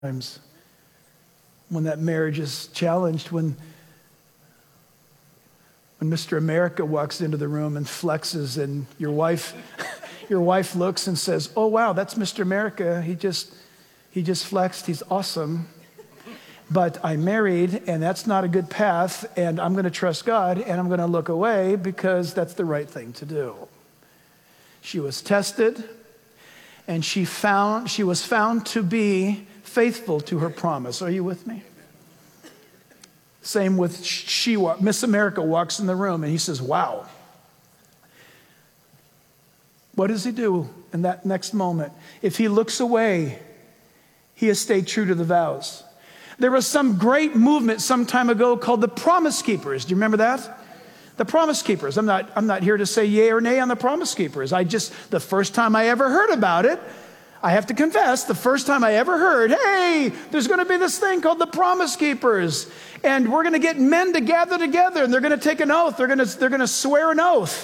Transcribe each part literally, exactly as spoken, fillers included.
times when that marriage is challenged, when when Mister America walks into the room and flexes, and your wife your wife looks and says, "Oh wow, that's Mister America. He just he just flexed. He's awesome. But I'm married, and that's not a good path, and I'm going to trust God, and I'm going to look away because that's the right thing to do." She was tested, and she found she was found to be faithful to her promise. Are you with me? Same with she, Miss America walks in the room, and he says, "Wow." What does he do in that next moment? If he looks away, he has stayed true to the vows. There was some great movement some time ago called the Promise Keepers. Do you remember that? The Promise Keepers. I'm not, I'm not here to say yay or nay on the Promise Keepers. I just, the first time I ever heard about it, I have to confess, the first time I ever heard, hey, there's going to be this thing called the Promise Keepers, and we're going to get men to gather together, and they're going to take an oath. They're going to, they're going to swear an oath.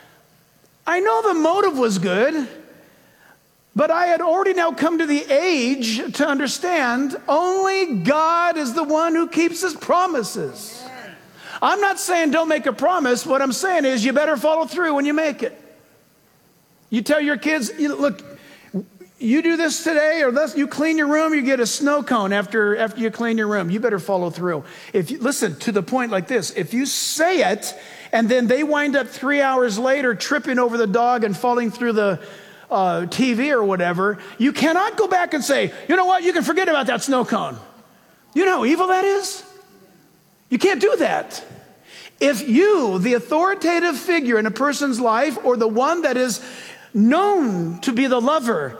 I know the motive was good, but I had already now come to the age to understand only God is the one who keeps his promises. I'm not saying don't make a promise. What I'm saying is you better follow through when you make it. You tell your kids, you, look, you do this today, or this, you clean your room, you get a snow cone after, after you clean your room. You better follow through. If you, listen, to the point like this, if you say it, and then they wind up three hours later tripping over the dog and falling through the uh, T V or whatever, you cannot go back and say, you know what, you can forget about that snow cone. You know how evil that is? You can't do that. If you, the authoritative figure in a person's life, or the one that is known to be the lover,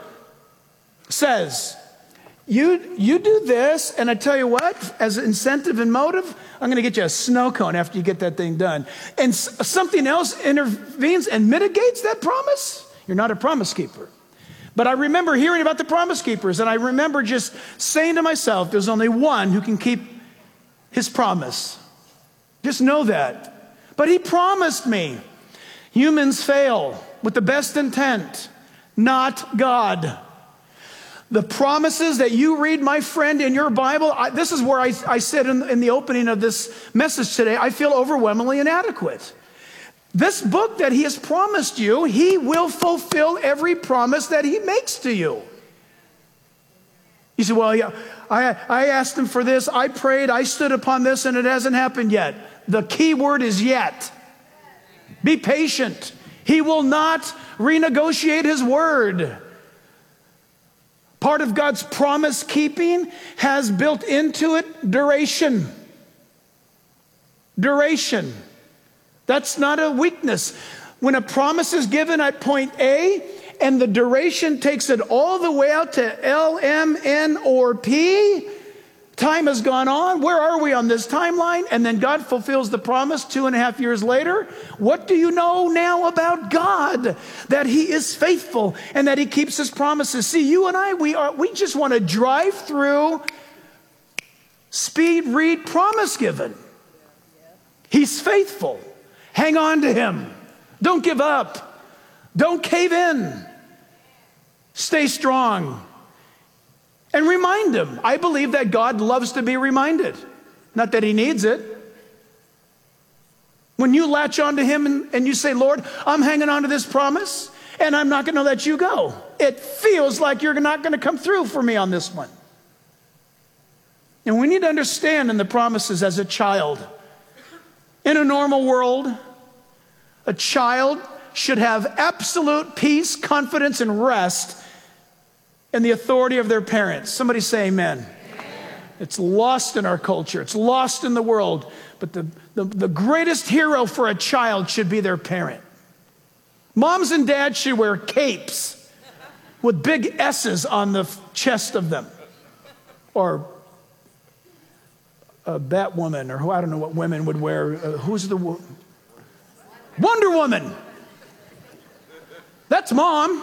says, you, you do this, and I tell you what, as incentive and motive, I'm going to get you a snow cone after you get that thing done. And s- something else intervenes and mitigates that promise, you're not a promise keeper. But I remember hearing about the Promise Keepers, and I remember just saying to myself, there's only one who can keep his promise. Just know that. But he promised me. Humans fail with the best intent, not God. The promises that you read, my friend, in your Bible, I, this is where I, I said in, in the opening of this message today, I feel overwhelmingly inadequate. This book that he has promised you, he will fulfill every promise that he makes to you. You say, well, yeah, I, I asked him for this, I prayed, I stood upon this, and it hasn't happened yet. The key word is yet. Be patient. He will not renegotiate his word. Part of God's promise keeping has built into it duration. Duration. That's not a weakness. When a promise is given at point A and the duration takes it all the way out to L, M, N, or P, time has gone on. Where are we on this timeline? And then God fulfills the promise two and a half years later. What do you know now about God? That he is faithful and that he keeps his promises. See, you and I, we are, we just want to drive through, speed, read, promise given. He's faithful. Hang on to him. Don't give up. Don't cave in. Stay strong. And remind him. I believe that God loves to be reminded. Not that he needs it. When you latch onto him and, and you say, Lord, I'm hanging on to this promise, and I'm not going to let you go. It feels like you're not going to come through for me on this one. And we need to understand in the promises as a child. In a normal world, a child should have absolute peace, confidence, and rest in the authority of their parents. Somebody say amen. Amen. It's lost in our culture. It's lost in the world. But the, the, the greatest hero for a child should be their parent. Moms and dads should wear capes with big S's on the chest of them. Or a Batwoman, or who, I don't know what women would wear. Uh, who's the wo- Wonder Woman. That's mom.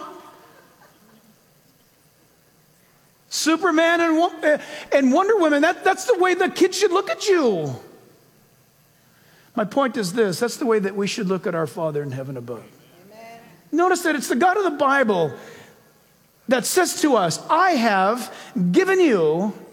Superman and, and Wonder Woman, that, that's the way the kids should look at you. My point is this, that's the way that we should look at our Father in heaven above. Amen. Notice that it's the God of the Bible that says to us, I have given you